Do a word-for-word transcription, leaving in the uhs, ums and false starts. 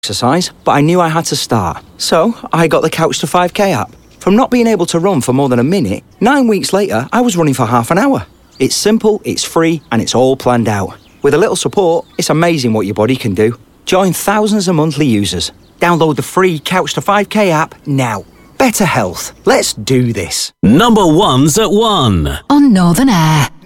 exercise, but I knew I had to start. So, I got the Couch to five K app. From not being able to run for more than a minute, nine weeks later, I was running for half an hour. It's simple, it's free, and it's all planned out. With a little support, it's amazing what your body can do. Join thousands of monthly users. Download the free Couch to five K app now. Better health. Let's do this. Number one's at one. On Northern Air.